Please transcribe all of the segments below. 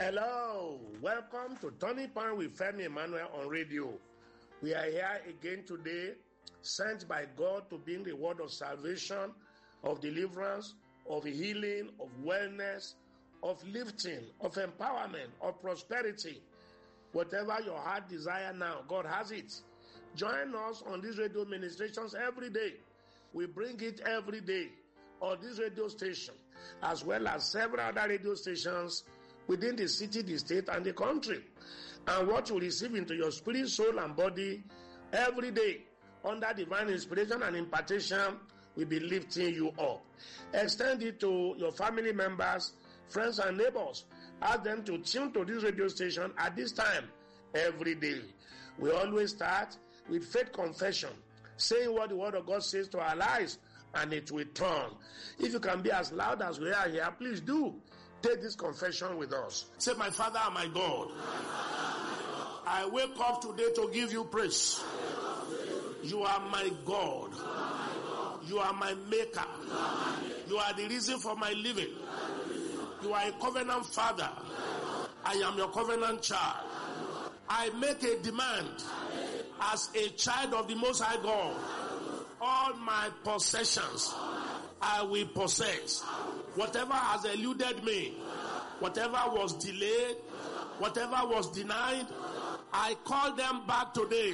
Hello, welcome to Turning Point with Femi Emmanuel on radio. We are here again today, sent by God to bring the word of salvation, of deliverance, of healing, of wellness, of lifting, of empowerment, of prosperity. Whatever your heart desire now, God has it. Join us on these radio ministrations every day. We bring it every day on this radio station, as well as several other radio stations within the city, the state, and the country. And what you receive into your spirit, soul, and body every day under divine inspiration and impartation will be lifting you up. Extend it to your family members, friends, and neighbors. Ask them to tune to this radio station at this time every day. We always start with faith confession, saying what the word of God says to our lives, and it will turn. If you can be as loud as we are here, please do. Take this confession with us. Say, my Father and my God, I wake up today to give you praise. You are my God. You are my maker. You are the reason for my living. You are a covenant father. I am your covenant child. I make a demand as a child of the Most High God. All my possessions I will possess. Whatever has eluded me, whatever was delayed, whatever was denied, I call them back today.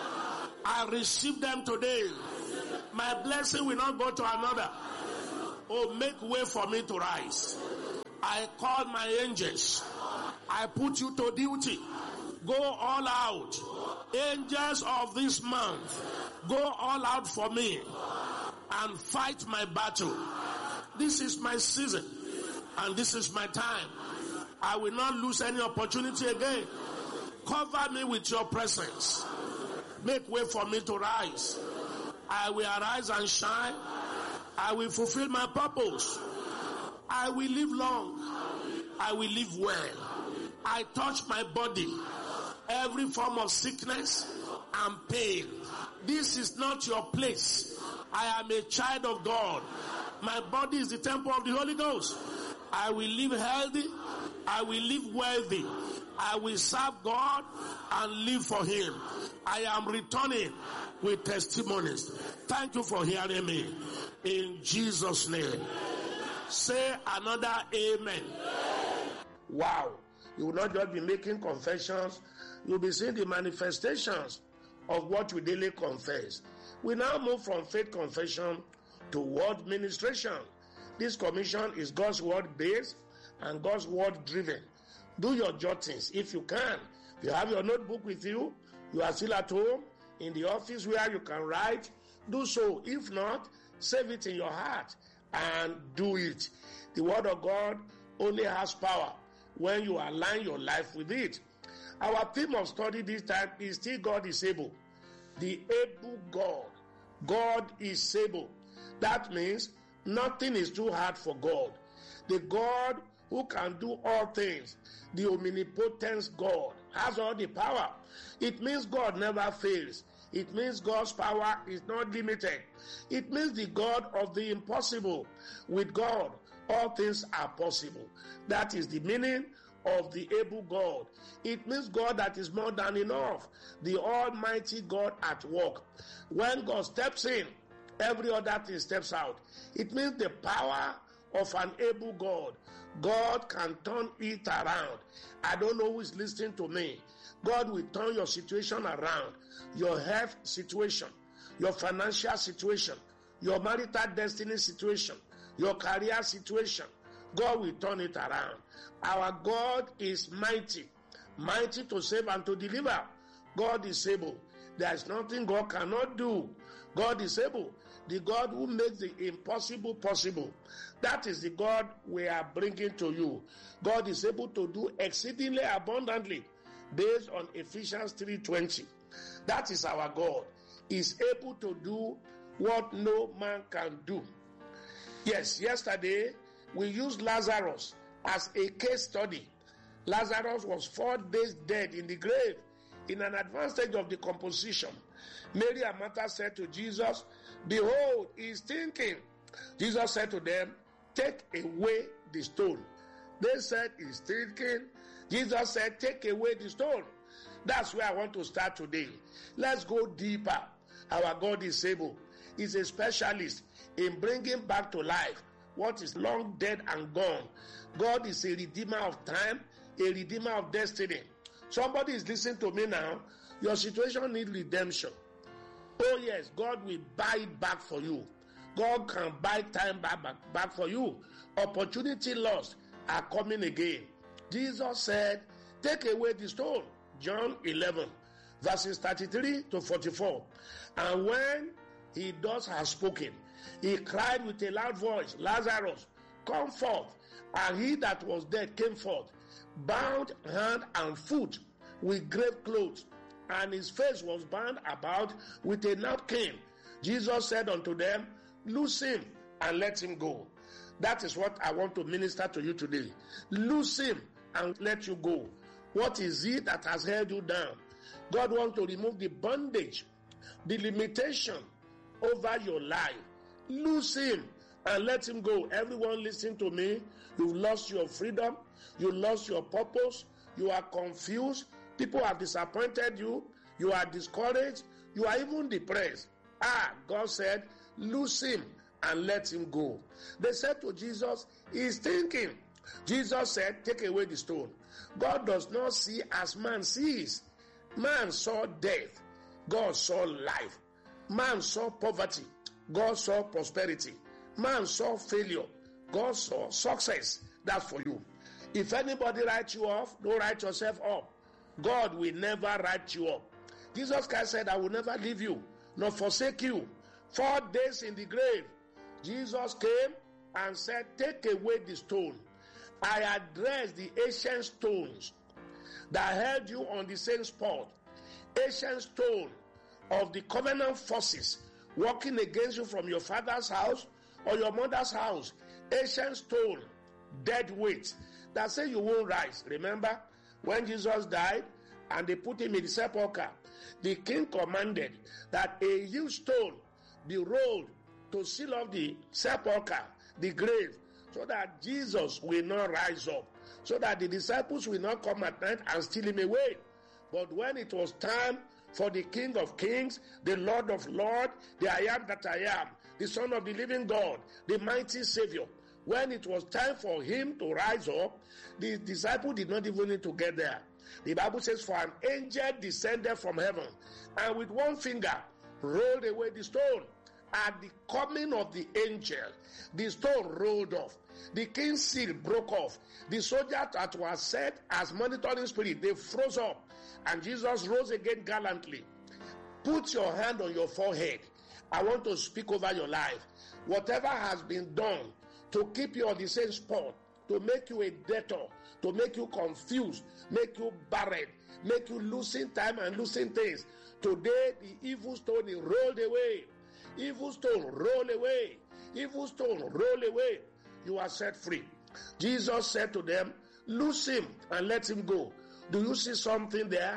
I receive them today. My blessing will not go to another. Oh, make way for me to rise. I call my angels. I put you to duty. Go all out. Angels of this month, go all out for me and fight my battle. This is my season and this is my time. I will not lose any opportunity again. Cover me with your presence. Make way for me to rise. I will arise and shine. I will fulfill my purpose. I will live long. I will live well. I touch my body. Every form of sickness and pain. This is not your place. I am a child of God. My body is the temple of the Holy Ghost. I will live healthy. I will live wealthy. I will serve God and live for Him. I am returning with testimonies. Thank you for hearing me. In Jesus' name. Say another amen. Wow. You will not just be making confessions. You will be seeing the manifestations of what we daily confess. We now move from faith confession to word ministration. This commission is God's word based and God's word driven. Do your jottings if you can. If you have your notebook with you, you are still at home, in the office where you can write, do so. If not, save it in your heart and do it. The word of God only has power when you align your life with it. Our theme of study this time is still God is able. The able God. God is able. That means nothing is too hard for God. The God who can do all things, the omnipotent God, has all the power. It means God never fails. It means God's power is not limited. It means the God of the impossible. With God, all things are possible. That is the meaning of the able God. It means God that is more than enough. The Almighty God at work. When God steps in, every other thing steps out. It means the power of an able God. God can turn it around. I don't know who is listening to me. God will turn your situation around. Your health situation, your financial situation, your marital destiny situation, your career situation. God will turn it around. Our God is mighty. Mighty to save and to deliver. God is able. There is nothing God cannot do. God is able. The God who makes the impossible possible. That is the God we are bringing to you. God is able to do exceedingly abundantly based on Ephesians 3:20. That is our God. He is able to do what no man can do. Yes, yesterday we used Lazarus as a case study. Lazarus was 4 days dead in the grave, in an advanced stage of decomposition. Mary and Martha said to Jesus, "Behold, he is thinking." Jesus said to them, "Take away the stone." They said he's thinking. Jesus said, take away the stone. That's where I want to start today. Let's go deeper. Our God is able. He's a specialist in bringing back to life what is long dead and gone. God is a redeemer of time, a redeemer of destiny. Somebody is listening to me now. Your situation needs redemption. Oh yes, God will buy it back for you. God can buy time back for you. Opportunity lost are coming again. Jesus said, take away the stone. John 11, verses 33 to 44. And when he thus had spoken, he cried with a loud voice, Lazarus, come forth. And he that was dead came forth, bound hand and foot with grave clothes, and his face was bound about with a napkin. Jesus said unto them, loose him and let him go. That is what I want to minister to you today. Loose him and let you go. What is it that has held you down? God wants to remove the bondage, the limitation over your life. Loose him and let him go. Everyone listen to me. You've lost your freedom. You lost your purpose. You are confused. People have disappointed you. You are discouraged. You are even depressed. God said, loose him and let him go. They said to Jesus, he is thinking. Jesus said, take away the stone. God does not see as man sees. Man saw death. God saw life. Man saw poverty. God saw prosperity. Man saw failure. God saw success. That's for you. If anybody writes you off, don't write yourself up. God will never write you up. Jesus Christ said, I will never leave you, nor forsake you. 4 days in the grave, Jesus came and said, take away the stone. I address the ancient stones that held you on the same spot. Ancient stone of the covenant forces working against you from your father's house or your mother's house. Ancient stone, dead weight, that say you won't rise. Remember, when Jesus died and they put him in the sepulchre, the king commanded that a huge stone be rolled to seal off the sepulchre, the grave, so that Jesus will not rise up, so that the disciples will not come at night and steal him away. But when it was time for the King of Kings, the Lord of Lords, the I am that I am, the Son of the living God, the mighty Savior, when it was time for him to rise up, the disciple did not even need to get there. The Bible says, for an angel descended from heaven, and with one finger rolled away the stone. At the coming of the angel, the stone rolled off. The king's seal broke off. The soldiers that were set as monitoring spirit, they froze up. And Jesus rose again gallantly. Put your hand on your forehead. I want to speak over your life. Whatever has been done to keep you on the same spot, to make you a debtor, to make you confused, make you barren, make you losing time and losing things. Today, the evil stone is rolled away. Evil stone, roll away. Evil stone, roll away. You are set free. Jesus said to them, loose him and let him go. Do you see something there?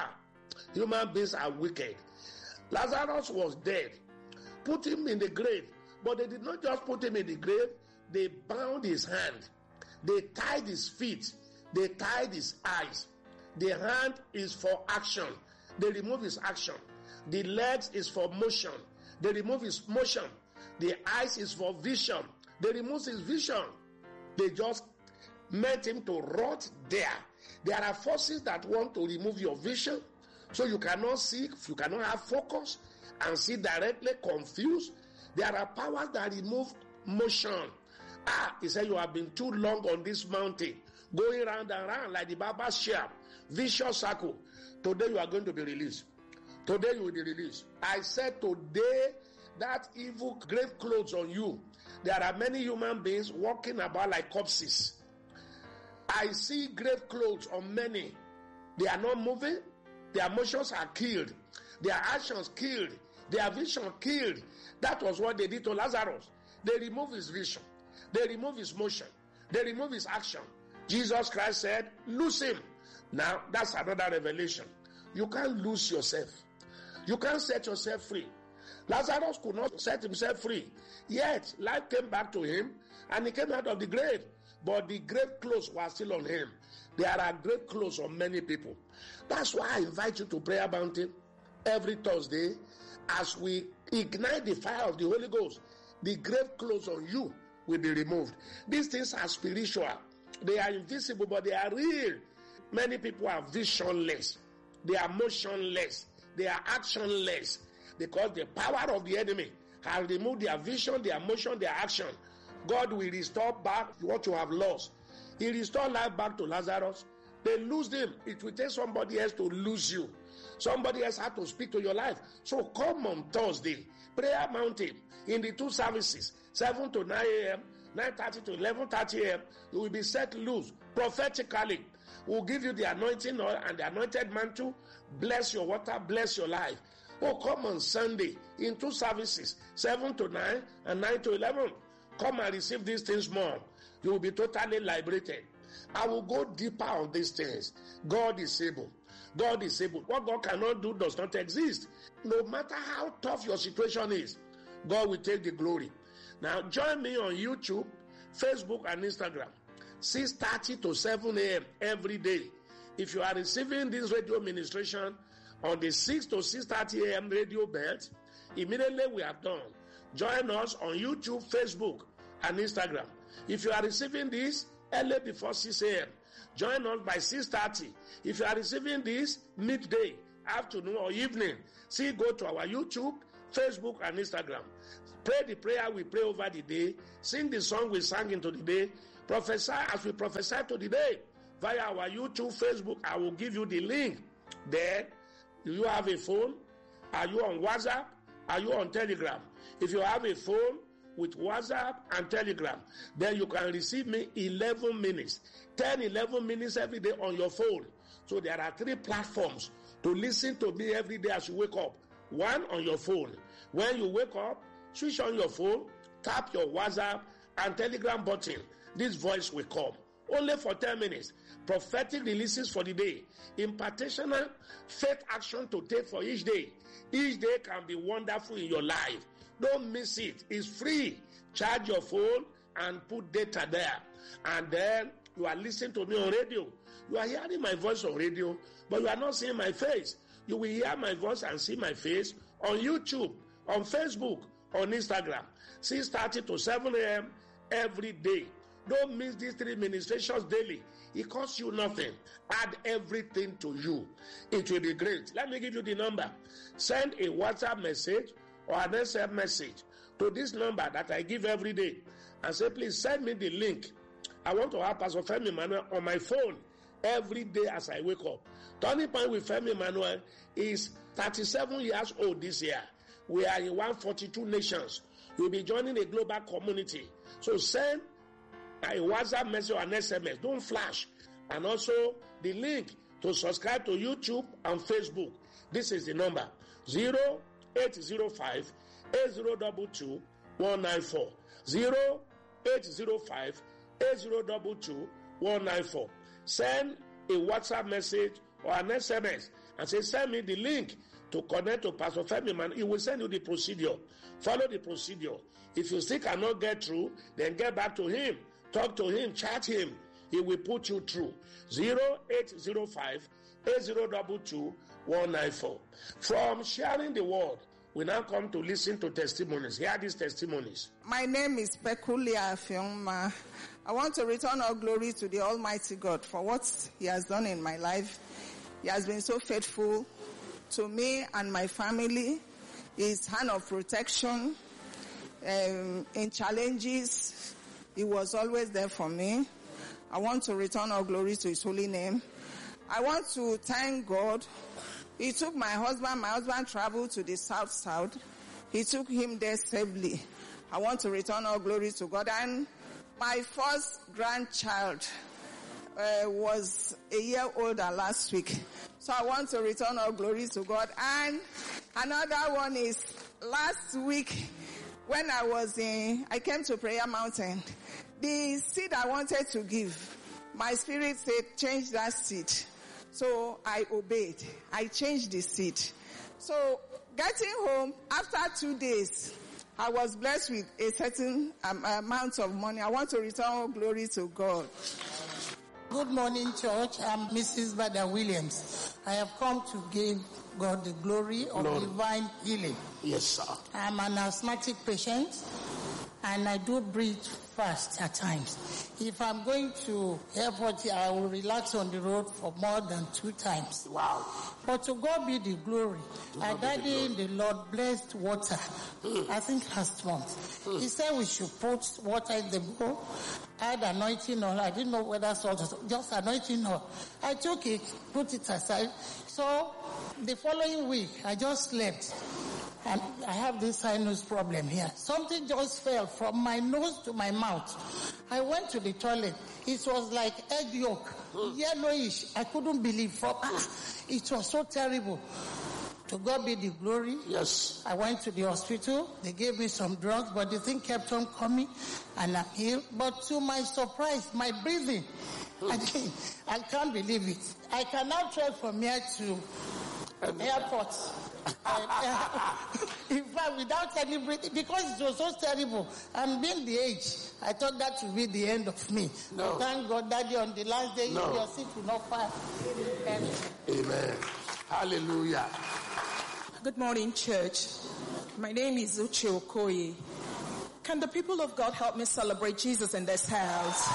Human beings are wicked. Lazarus was dead. Put him in the grave. But they did not just put him in the grave. They bound his hand. They tied his feet. They tied his eyes. The hand is for action. They remove his action. The legs is for motion. They remove his motion. The eyes is for vision. They remove his vision. They just meant him to rot there. There are forces that want to remove your vision, so you cannot see, you cannot have focus and see directly, confused. There are powers that remove motion. He said, you have been too long on this mountain, going round and round like the barber's chair, vicious circle. Today you are going to be released. Today you will be released. I said today, that evil grave clothes on you. There are many human beings walking about like corpses. I see grave clothes on many. They are not moving. Their emotions are killed. Their actions killed. Their vision killed. That was what they did to Lazarus. They removed his vision. They removed his motion. They removed his action. Jesus Christ said, loose him. Now, that's another revelation. You can't lose yourself. You can't set yourself free. Lazarus could not set himself free. Yet, life came back to him and he came out of the grave. but the grave clothes were still on him. There are grave clothes on many people. That's why I invite you to Prayer Mountain every Thursday as we ignite the fire of the Holy Ghost. The grave clothes on you will be removed. These things are spiritual. They are invisible, but they are real. Many people are visionless. They are motionless. They are actionless because the power of the enemy has removed their vision, their motion, their action. God will restore back what you have lost. He restored life back to Lazarus. They lose him. It will take somebody else to lose you. Somebody else has to speak to your life. So come on Thursday, Prayer Mountain, in the 2 services, 7 to 9 a.m., 9:30 to 11:30 a.m., you will be set loose prophetically. We'll give you the anointing oil and the anointed mantle. Bless your water, bless your life. Oh, come on Sunday in 2 services, 7 to 9 and 9 to 11. Come and receive these things more. You will be totally liberated. I will go deeper on these things. God is able. God is able. What God cannot do does not exist. No matter how tough your situation is, God will take the glory. Now, join me on YouTube, Facebook, and Instagram, 6:30 to 7 a.m. every day. If you are receiving this radio ministration on the 6 to 6:30 a.m. radio belt, immediately we are done. Join us on YouTube, Facebook, and Instagram. If you are receiving this early before 6 a.m., join us by 6:30. If you are receiving this midday, afternoon, or evening, go to our YouTube, Facebook, and Instagram. Pray the prayer we pray over the day. Sing the song we sang into the day. Prophesy as we prophesy to the day. Via our YouTube, Facebook, I will give you the link. Then, do you have a phone? Are you on WhatsApp? Are you on Telegram? If you have a phone with WhatsApp and Telegram, then you can receive me 11 minutes. 10, 11 minutes every day on your phone. So there are 3 platforms to listen to me every day as you wake up. 1 on your phone. When you wake up, switch on your phone, tap your WhatsApp and Telegram button. This voice will come. Only for 10 minutes. Prophetic releases for the day. Impartational faith action to take for each day. Each day can be wonderful in your life. Don't miss it. It's free. Charge your phone and put data there. And then you are listening to me on radio. You are hearing my voice on radio, but you are not seeing my face. You will hear my voice and see my face on YouTube, on Facebook, on Instagram. 6:30 to 7 a.m. every day. Don't miss these 3 ministrations daily. It costs you nothing. Add everything to you. It will be great. Let me give you the number. Send a WhatsApp message or an SMS message to this number that I give every day and say, please send me the link. I want to have Pastor Femi Emmanuel on my phone every day as I wake up. Turning Point with Femi Emmanuel is 37 years old this year. We are in 142 nations. You'll be joining a global community. So send a WhatsApp message or an SMS. Don't flash. And also the link to subscribe to YouTube and Facebook. This is the number 0805 8022 194. 0805 8022 194. Send a WhatsApp message or an SMS and say, send me the link to connect to Pastor Femi Man. He will send you the procedure. Follow the procedure. If you still cannot get through, then get back to him. Talk to him, chat him. He will put you through. 0805 8022 194. From sharing the word, we now come to listen to testimonies. Hear these testimonies. My name is Pekulia Fiongma. I want to return all glory to the Almighty God for what He has done in my life. He has been so faithful to me and my family. His hand of protection in challenges, He was always there for me. I want to return all glory to His holy name. I want to thank God. He took my husband traveled to the south. He took him there safely. I want to return all glory to God. And my first grandchild was a year older last week. So I want to return all glory to God. And another one is last week when I came to Prayer Mountain, the seed I wanted to give, my spirit said, change that seed. So I obeyed. I changed the seed. So getting home, after 2 days, I was blessed with a certain amount of money. I want to return all glory to God. Good morning, church. I'm Mrs. Bada Williams. I have come to give God the glory of divine healing. Yes, sir. I'm an asthmatic patient, and I do breathe fast at times. If I'm going to airport, I will relax on the road for more than 2 times. Wow. But to God be the glory. I died in the Lord blessed water. I think last month. He said we should put water in the bowl, add anointing oil. I didn't know whether salt or just anointing oil. I took it, put it aside. So the following week, I just slept. And I have this sinus problem here. Something just fell from my nose to my mouth. I went to the toilet. It was like egg yolk, yellowish. I couldn't believe. It was so terrible. To God be the glory. Yes. I went to the hospital. They gave me some drugs, but the thing kept on coming, and I'm healed. But to my surprise, my breathing, I can't believe it. I can now travel from here to airport. In fact, without any breathing, because it was so terrible, and being the age, I thought that would be the end of me. No. But thank God, Daddy, on the last day, your seat will not fall. Amen. Hallelujah. Good morning, church. My name is Uche Okoye. Can the people of God help me celebrate Jesus in this house?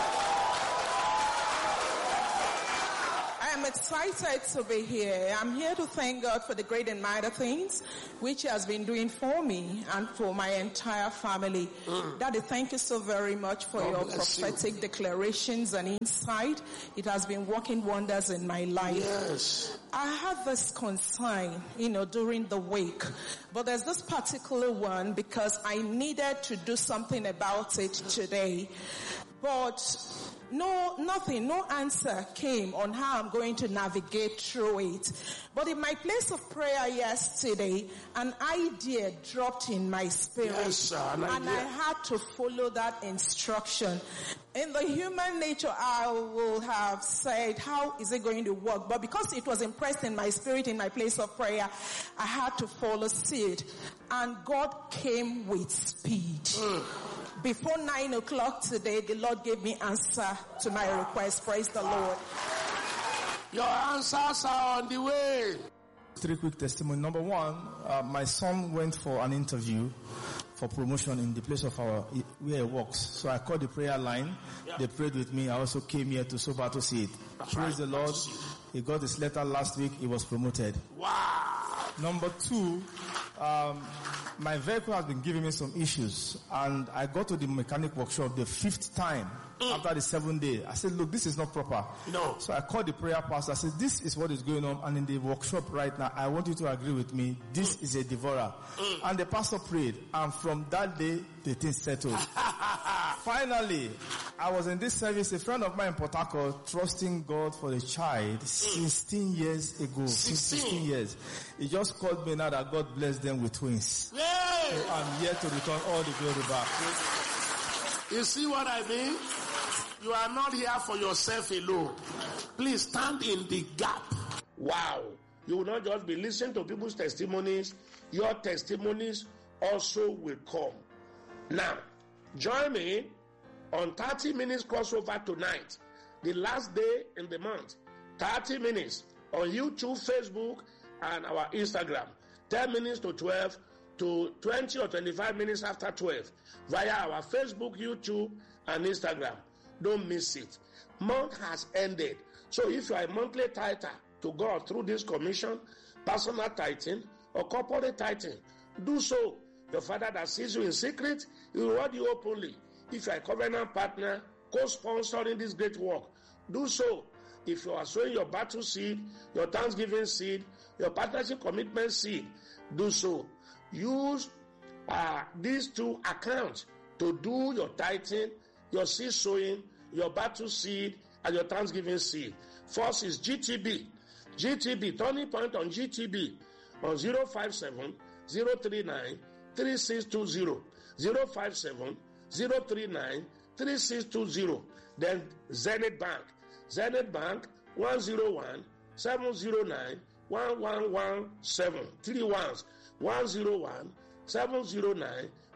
I'm excited to be here. I'm here to thank God for the great and mighty things which He has been doing for me and for my entire family. Daddy, thank you so very much for your prophetic declarations and insight. It has been working wonders in my life. Yes. I have this concern, during the week, but there's this particular one because I needed to do something about it today. But no answer came on how I'm going to navigate through it. But in my place of prayer yesterday, an idea dropped in my spirit. Yes, sir, and I had to follow that instruction. In the human nature, I will have said, how is it going to work? But because it was impressed in my spirit, in my place of prayer, I had to follow suit. And God came with speed. Before 9 o'clock today, the Lord gave me answer to my request. Praise the Lord. Your answers are on the way. 3 quick testimony. Number 1, my son went for an interview for promotion in the place of where he works. So I called the prayer line. Yeah. They prayed with me. I also came here to sober to see it. Praise the Lord. He got his letter last week. He was promoted. Wow. Number 2, my vehicle has been giving me some issues, and I got to the mechanic workshop the 5th time after the 7th day. I said, look, this is not proper. No. So I called the prayer pastor. I said, this is what is going on, and in the workshop right now, I want you to agree with me. This is a devourer. And the pastor prayed, and from that day, the thing settled. Finally, I was in this service, a friend of mine in Port Harcourt, trusting God for a child 16 years ago. 16 years. He just called me now that God blessed them with twins. Yay! So I'm here to return all the glory back. You see what I mean? You are not here for yourself alone. Please stand in the gap. Wow. You will not just be listening to people's testimonies. Your testimonies also will come. Now, join me on 30 minutes crossover tonight. The last day in the month. 30 minutes on YouTube, Facebook, and our Instagram. 10 minutes to 12 to 20 or 25 minutes after 12 via our Facebook, YouTube, and Instagram. Don't miss it. Month has ended. So if you are a monthly tither to God through this commission, personal tithing or corporate tithing, do so. Your Father that sees you in secret, He will reward you openly. If you are a covenant partner, co-sponsoring this great work, do so. If you are sowing your battle seed, your thanksgiving seed, your partnership commitment seed, do so. Use these 2 accounts to do your tithing, your seed sowing, your battle seed, and your thanksgiving seed. First is GTB. GTB, turning point on GTB on 057 039 3620. 057 039 3620. Then Zenith Bank. Zenith Bank 101 709 1117. 3 ones. 101 709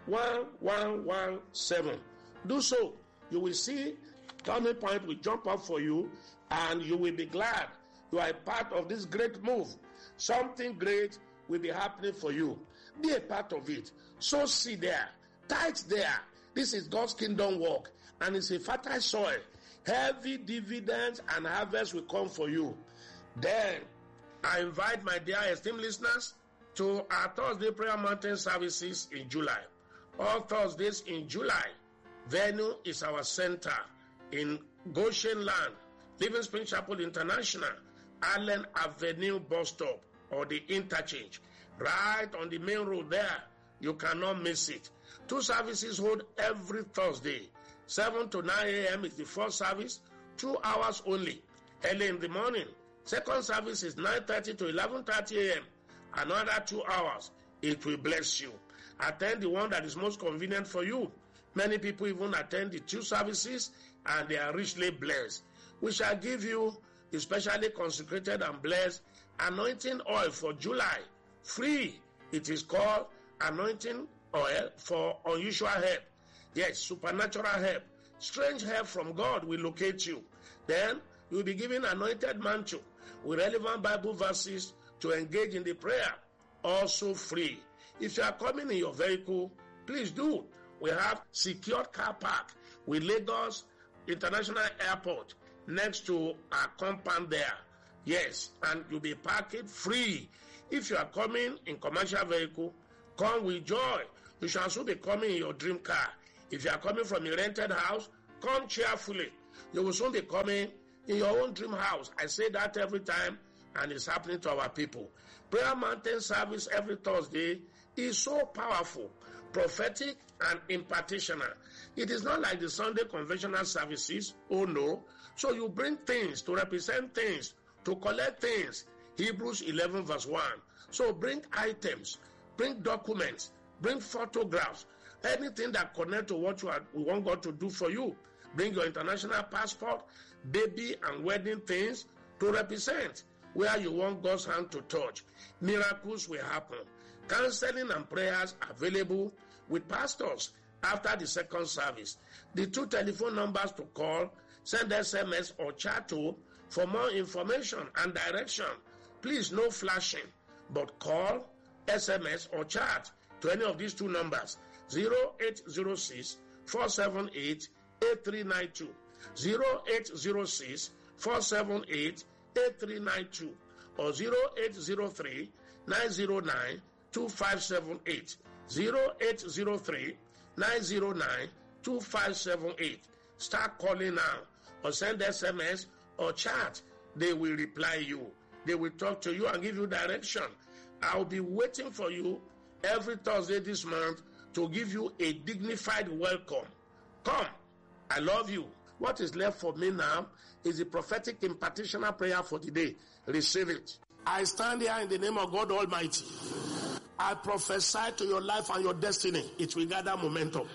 1117. Do so. You will see Turning Point will jump up for you, and you will be glad you are a part of this great move. Something great will be happening for you. Be a part of it. Sow seed there. Tithe there. This is God's kingdom work, and it's a fertile soil. Heavy dividends and harvest will come for you. Then, I invite my dear esteemed listeners to our Thursday Prayer Mountain services in July. All Thursdays in July. Venue is our center in Goshen Land, Living Spring Chapel International, Allen Avenue bus stop, or the interchange. Right on the main road there. You cannot miss it. 2 services hold every Thursday. 7 to 9 a.m. is the first service, 2 hours only. Early in the morning. Second service is 9:30 to 11:30 a.m. Another 2 hours. It will bless you. Attend the one that is most convenient for you. Many people even attend the 2 services and they are richly blessed. We shall give you the specially consecrated and blessed anointing oil for July. Free. It is called anointing oil for unusual help. Yes, supernatural help. Strange help from God will locate you. Then you will be given anointed mantle with relevant Bible verses to engage in the prayer. Also free. If you are coming in your vehicle, please do. We have secured car park with Lagos International Airport next to our compound there. Yes, and you'll be parking free. If you are coming in commercial vehicle, come with joy. You shall also be coming in your dream car. If you are coming from a rented house, come cheerfully. You will soon be coming in your own dream house. I say that every time, and it's happening to our people. Prayer Mountain service every Thursday is so powerful, prophetic, and impartational. It is not like the Sunday conventional services. Oh no. So you bring things to represent things, to collect things. Hebrews 11 verse 1. So bring items, bring documents, bring photographs, anything that connect to what we want God to do for you. Bring your international passport, baby and wedding things to represent where you want God's hand to touch. Miracles will happen. Counseling and prayers available with pastors after the second service. The 2 telephone numbers to call, send SMS or chat to for more information and direction. Please, no flashing, but call, SMS or chat to any of these 2 numbers. 0806 478 8392. 0806 478 8392 or 0803 909 2578. 0803 909 2578. Start calling now or send SMS or chat. They will reply you. They will talk to you and give you direction. I'll be waiting for you every Thursday this month to give you a dignified welcome. Come. I love you. What is left for me now is the prophetic impartitional prayer for today. Receive it. I stand here in the name of God Almighty. I prophesy to your life and your destiny. It will gather momentum.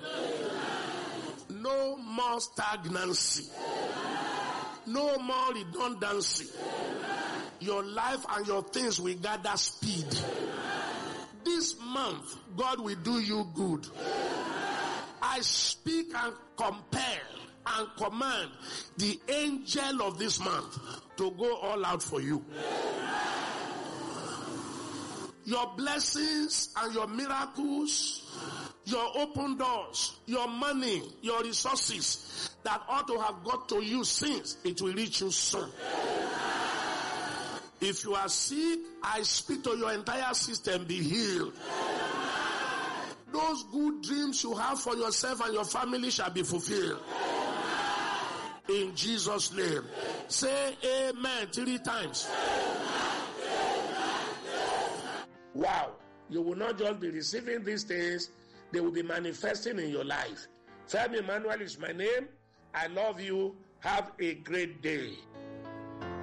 No more stagnancy. No more redundancy. Your life and your things will gather speed. This month, God will do you good. I speak and compel and command the angel of this month to go all out for you. Your blessings and your miracles, your open doors, your money, your resources that ought to have got to you since, it will reach you soon. If you are sick, I speak to your entire system, be healed. Those good dreams you have for yourself and your family shall be fulfilled. In Jesus' name. Say amen 3 times. Wow. You will not just be receiving these things, they will be manifesting in your life. Femi Emmanuel is my name. I love you. Have a great day.